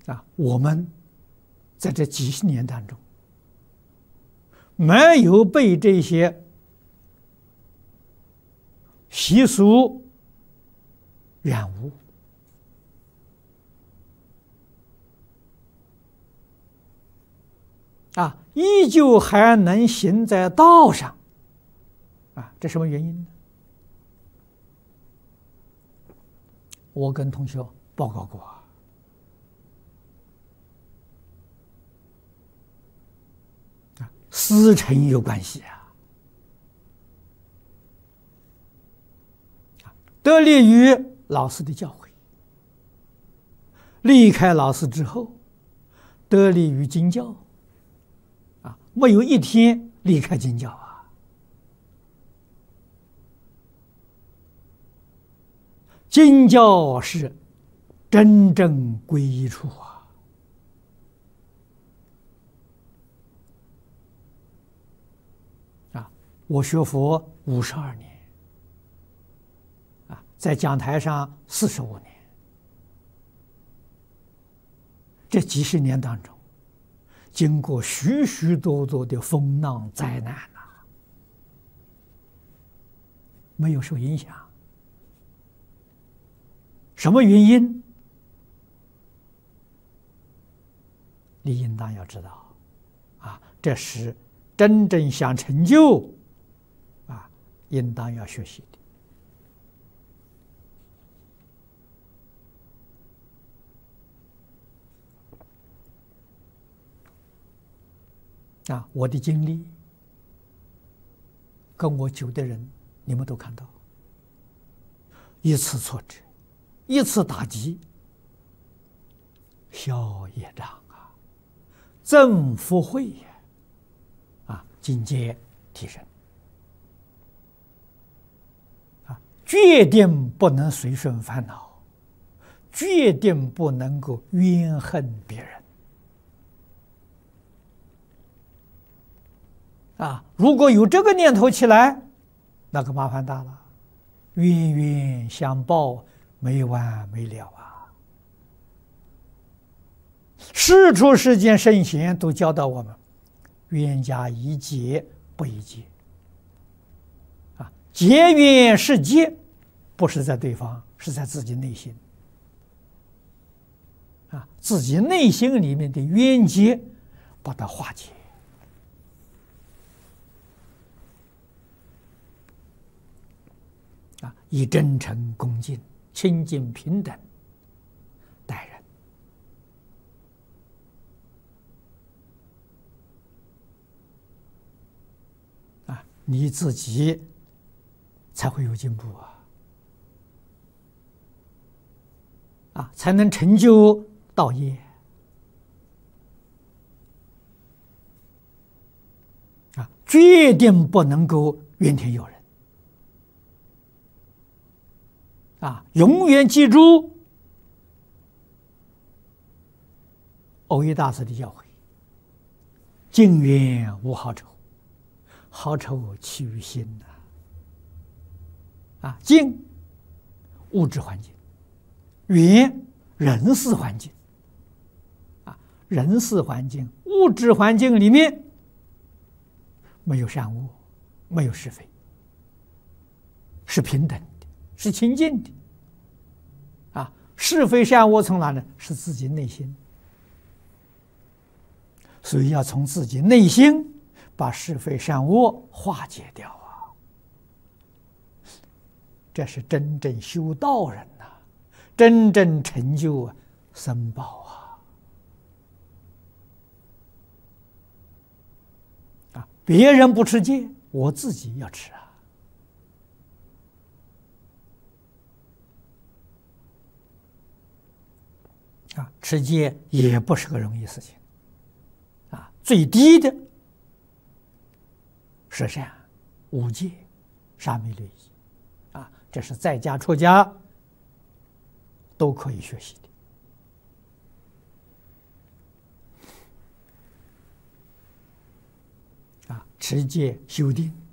我们在这几十年当中，没有被这些习俗染污，依旧还能行在道上，这什么原因呢？我跟同学报告过师承有关系得力于老师的教诲，离开老师之后，得力于经教没有一天离开经教经教是真正归一处我学佛52年在讲台上45年，这几十年当中，经过许许多多的风浪灾难没有受影响。什么原因？你应当要知道这是真正想成就应当要学习的我的经历，跟我久的人，你们都看到，一次挫折，一次打击，消业障增福慧境界提升决定不能随顺烦恼，决定不能够怨恨别人如果有这个念头起来，那个麻烦大了，冤冤相报，没完没了世出世间圣贤都教导我们，冤家宜解不宜结结冤是结，不是在对方，是在自己内心自己内心里面的冤结，把它化解以真诚恭敬、清净平等待人你自己才会有进步才能成就道业决定不能够怨天尤人永远记住蕅益大师的教诲：近缘无好丑，好丑起于心近物质环境，缘人事环境人事环境、物质环境里面没有善恶，没有是非，是平等的，是清净的是非善恶从哪呢？是自己内心，所以要从自己内心把是非善恶化解掉这是真正修道人真正成就僧宝别人不持戒，我自己要持持戒也不是个容易事情最低的十善、五戒、沙弥律仪这是在家出家都可以学习的持戒修定